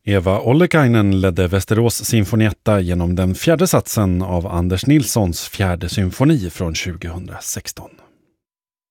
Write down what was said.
Eva Ollikainen ledde Västerås Sinfonietta genom den fjärde satsen av Anders Nilssons fjärde symfoni från 2016.